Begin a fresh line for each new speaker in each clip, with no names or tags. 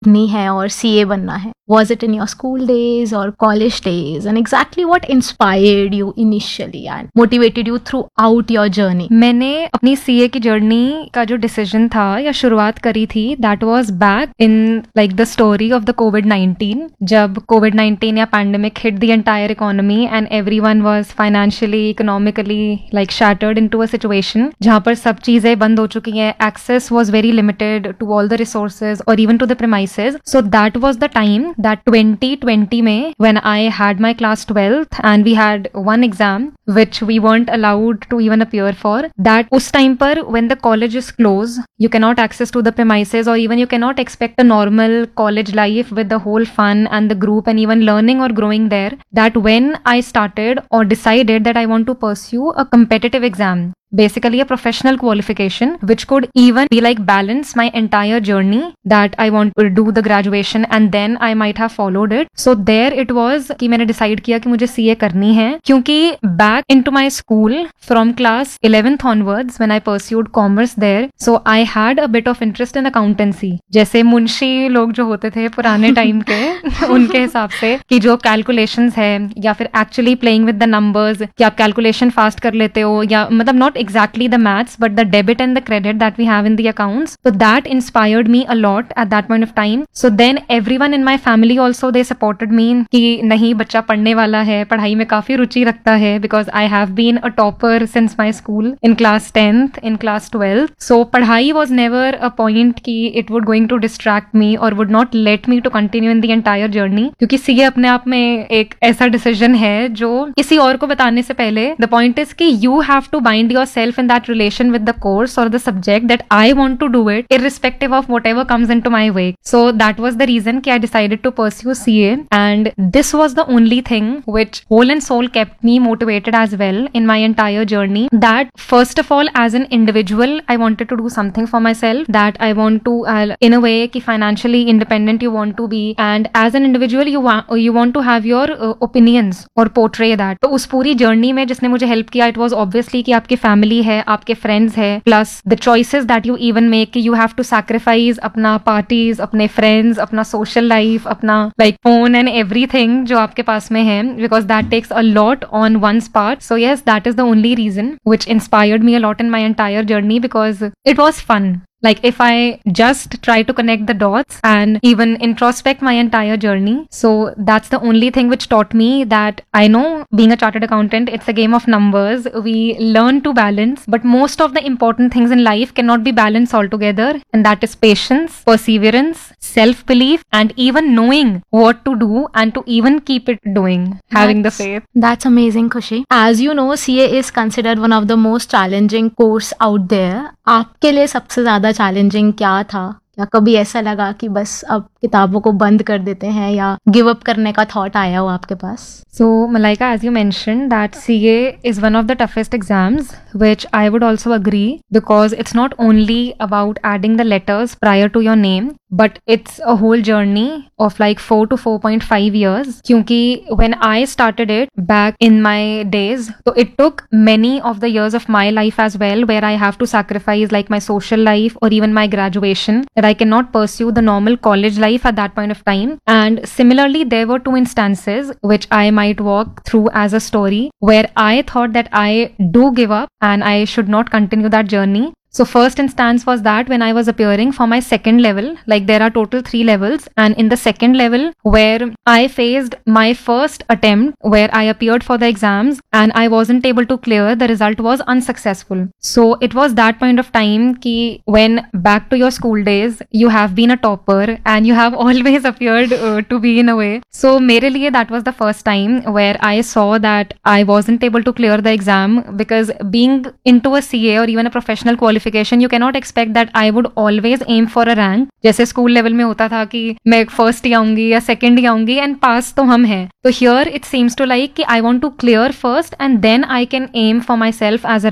नहीं है और सीए बनना है? Was it in your school days or college days? And exactly what inspired you initially and motivated you throughout your journey?
मैंने अपनी CA की जर्नी का जो डिसीजन था या शुरुआत करी थी, that was back in like the story of the कोविड-19, जब कोविड-19 या pandemic hit the entire economy and everyone was financially, economically like shattered into a situation जहां पर सब चीजें बंद हो चुकी हैं, access was very limited to all the resources और even to the premises. So that was the time that 2020 में when I had my class 12th and we had one exam which we weren't allowed to even appear for, that उस time पर when the college is closed, you cannot access to the premises or even you cannot expect a normal college life with the whole fun and the group and even learning or growing there, that when I started or decided that I want to pursue a competitive exam, basically a professional qualification which could even be like balance my entire journey, that I want to do the graduation and then I might have followed it. So there it was कि मैंने decide किया कि मुझे CA करनी है, क्योंकि back into my school from class 11th onwards when I pursued commerce there, so I had a bit of interest in accountancy. जैसे मुंशी लोग जो होते थे पुराने टाइम के उनके हिसाब से कि जो calculations है या फिर actually playing with the numbers, कि आप calculation fast कर लेते हो या मतलब not exactly the maths but the debit and the credit that we have in the accounts. So that inspired me a lot at that point of time. So then everyone in my family also they supported me कि नहीं बच्चा पढ़ने वाला है, पढ़ाई में काफी रुचि रखता है, because I have been a topper since my school in class 10th, in class 12th. So पढ़ाई was never a point कि it would going to distract me or would not let me to continue in the entire journey, क्योंकि CA अपने आप में एक ऐसा decision है जो किसी और को बताने से पहले the point is कि you have to bind yourself in that relation with the course or the subject that I want to do it irrespective of whatever comes into my way. So that was the reason कि I decided to pursue CA, and this was the only thing which whole and soul kept me motivated as well in my entire journey. That first of all as an individual I wanted to do something for myself, that I want to in a way कि financially independent you want to be, and as an individual you want to have your opinions or portray that. तो उस पूरी journey में जिसने मुझे help किया it was obviously कि आपकी family है, आपके फ्रेंड्स है, plus the choices that you even make, you have to sacrifice अपना पार्टीज, अपने फ्रेंड्स, अपना सोशल लाइफ, अपना लाइक फोन एंड एवरीथिंग जो आपके पास में है, because that takes a lot on once part. So yes, that is the only reason which inspired me a lot in my entire journey, because it was fun. Like if I just try to connect the dots and even introspect my entire journey, so that's the only thing which taught me that I know being a chartered accountant, it's a game of numbers. We learn to balance, but most of the important things in life cannot be balanced altogether, and that is patience, perseverance, self-belief, and even knowing what to do and to even keep it doing, having the faith.
That's amazing, Khushi. As you know, CA is considered one of the most challenging course out there. आपके लिए सबसे ज्यादा challenging क्या था? या कभी ऐसा लगा कि बस अब किताबों को बंद कर देते हैं या गिव अप करने का थॉट आया हो आपके पास?
So Malaika, as you mentioned that CA is one of the toughest exams, which I would also agree, because it's not only about adding the letters prior to your name, but it's a whole journey of like 4 to 4.5 years. क्योंकि when I started it back in my days, so it took many of the years of my life as well, where I have to sacrifice like my social life or even my graduation, that I cannot pursue the normal college life at that point of time. And similarly, there were two instances which I might walk through as a story where I thought that I do give up and I should not continue that journey. So first instance was that when I was appearing for my second level, like there are total 3 levels, and in the second level where I faced my first attempt where I appeared for the exams and I wasn't able to clear, the result was unsuccessful. So it was that point of time ki when back to your school days, you have been a topper and you have always appeared to be in a way. So mere liye that was the first time where I saw that I wasn't able to clear the exam, because being into a CA or even a professional qualification, you cannot expect that I would always aim for a rank. जैसे school level में होता था कि मैं first ही आऊंगी या second ही आऊंगी and पास तो हम हैं. तो here it seems to like कि I want to clear first and then I can M for my self as a rank.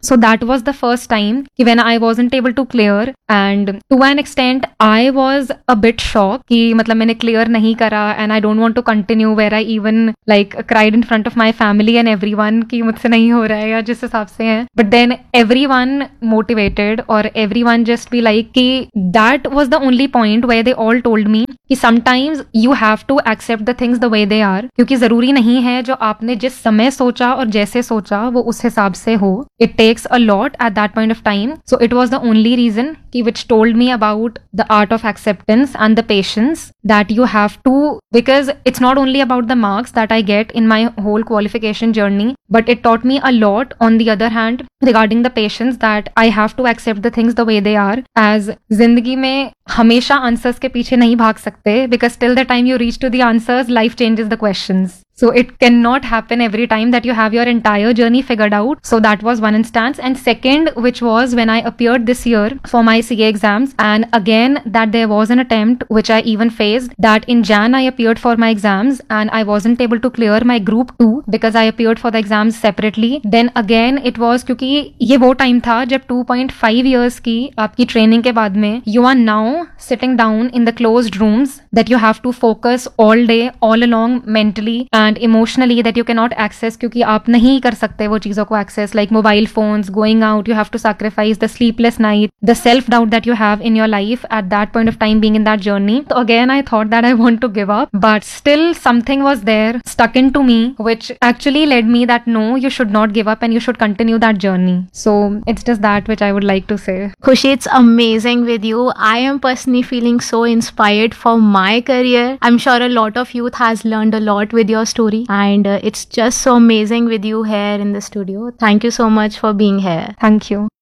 So that was the first time when I wasn't able to clear, and to an extent I was a bit shocked कि मतलब मैंने clear नहीं करा, and I don't want to continue, where I even like cried in front of my family and everyone कि मुझसे नहीं हो रहा है या जिस हिसाब से है. But then everyone motivated or everyone just be like कि that was the only point where they all told me कि sometimes you have to accept the things the way they are, क्योंकि जरूरी नहीं है जो आपने जिस समय सोचा और जैसे सोचा वो उस हिसाब से हो. It takes a lot at that point of time. So it was the only reason which told me about the art of acceptance and the patience that you have to, because it's not only about the marks that I get in my whole qualification journey, but it taught me a lot on the other hand regarding the patience that I have to accept the things the way they are. As जिंदगी में हमेशा answers के पीछे नहीं भाग सकते, because till the time you reach to the answers, life changes the questions. So it cannot happen every time that you have your entire journey figured out. So that was one instance. And second, which was when I appeared this year for my CA exams, and again that there was an attempt which I even faced, that in Jan I appeared for my exams and I wasn't able to clear my group 2 because I appeared for the exams separately. Then again it was क्योंकि ये वो time था जब 2.5 years की आपकी training के बाद में you are now sitting down in the closed rooms that you have to focus all day, all along mentally and emotionally, that you cannot access क्योंकि आप नहीं कर सकते वो चीज़ों को access, like mobile phones, going out, you have to sacrifice the sleepless night, the self-doubt that you have in your life at that point of time being in that journey. So again I thought that I want to give up, but still something was there stuck into me which actually led me that no, you should not give up and you should continue that journey. So it's just that which I would like to say.
Khushi, it's amazing with you. I am personally feeling so inspired for my career. I'm sure a lot of youth has learned a lot with your story, and it's just so amazing with you here in the studio. Thank you so much for being here.
Thank you.